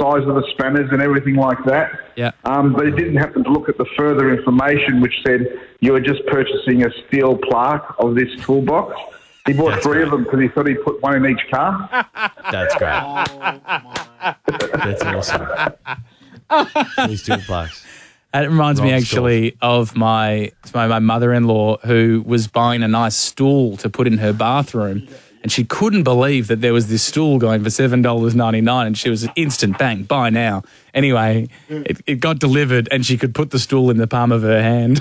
size of the spanners and everything like that. Yeah. But he didn't happen to look at the further information, which said you were just purchasing a steel plaque of this toolbox. He bought three of them because he thought he'd put one in each car. That's great. That's awesome. These two plaques. It reminds me actually of my mother-in-law who was buying a nice stool to put in her bathroom, and she couldn't believe that there was this stool going for $7.99, and she was instant bang, buy now. Anyway, it got delivered, and she could put the stool in the palm of her hand.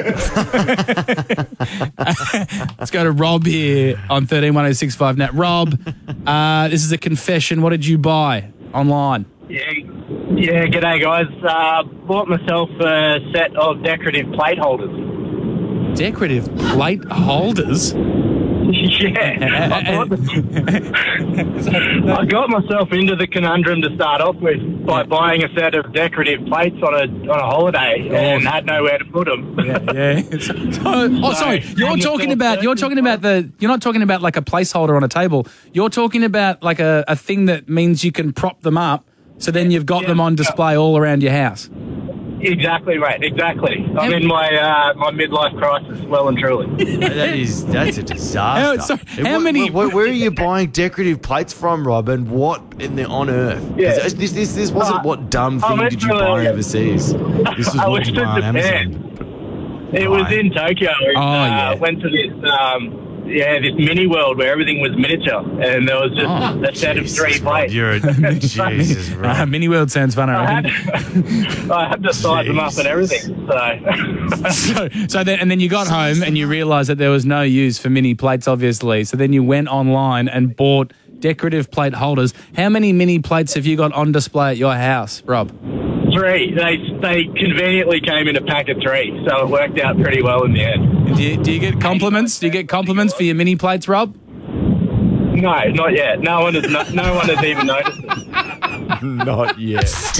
Let's go to Rob here on 131065 Nat. Rob, this is a confession. What did you buy online? Yeah, g'day guys. Bought myself a set of decorative plate holders. Decorative plate holders? Yeah. I got myself into the conundrum to start off with by buying a set of decorative plates on a holiday and had nowhere to put them. Yeah. Sorry. You're not talking about like a placeholder on a table. You're talking about like a thing that means you can prop them up. So then you've got them on display all around your house. Exactly, mate. Exactly. I'm in my midlife crisis, well and truly. That's a disaster. Where are you buying decorative plates from, Rob? And what on earth? Yeah. This wasn't what dumb thing did you buy overseas? This was what you buy on Amazon. It was in Tokyo. Went to this mini world where everything was miniature, and there was just a set of three plates. Jesus, right. Mini world sounds fun. I had to size them up and everything. So then you got home and you realised that there was no use for mini plates, obviously. So then you went online and bought decorative plate holders. How many mini plates have you got on display at your house, Rob? 3. They conveniently came in a pack of 3, so it worked out pretty well in the end. Do you get compliments? Do you get compliments for your mini plates, Rob? No, not yet. No one has even noticed it. Not yet.